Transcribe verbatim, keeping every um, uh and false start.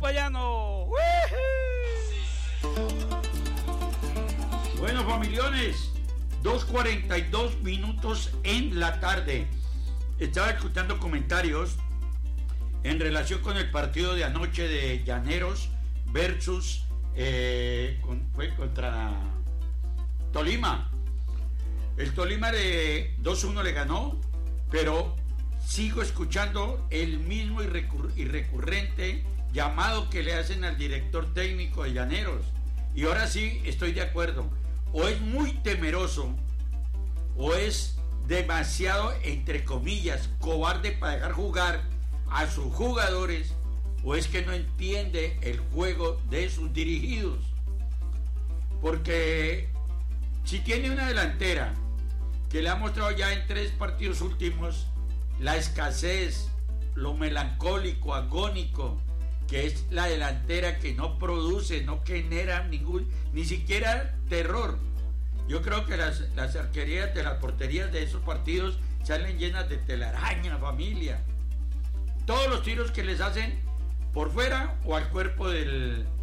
Payano. Bueno, familiones, dos cuarenta y dos minutos en la tarde. Estaba escuchando comentarios en relación con el partido de anoche de Llaneros versus eh, con, fue contra Tolima. El Tolima de dos uno le ganó, pero sigo escuchando el mismo y, recur- y recurrente llamado que le hacen al director técnico de Llaneros. Y ahora sí estoy de acuerdo. O es muy temeroso, o es demasiado, entre comillas, cobarde para dejar jugar a sus jugadores, o es que no entiende el juego de sus dirigidos. Porque si tiene una delantera que le ha mostrado ya en tres partidos últimos la escasez, lo melancólico, agónico, que es la delantera que no produce, no genera ningún, ni siquiera terror. Yo creo que las, las arquerías de las porterías de esos partidos salen llenas de telaraña, familia. Todos los tiros que les hacen por fuera o al cuerpo del,